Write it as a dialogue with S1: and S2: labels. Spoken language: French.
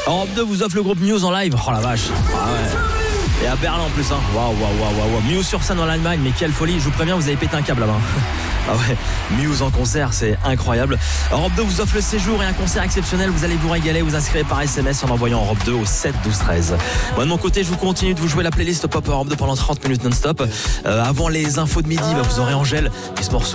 S1: Europe 2 vous offre le groupe Muse en live. Oh la vache. Ah ouais. Et à Berlin en plus, hein. Waouh. Muse sur scène en Allemagne, mais quelle folie. Je vous préviens, vous avez pété un câble là-bas. Ah ouais, Muse en concert, c'est incroyable. Europe 2 vous offre le séjour et un concert exceptionnel. Vous allez vous régaler, vous inscrivez par SMS en envoyant Europe 2 au 7 12 13. Moi de mon côté, je vous continue de vous jouer la playlist Pop Europe 2 pendant 30 minutes non-stop. Avant les infos de midi, vous aurez Angèle et ce morceau.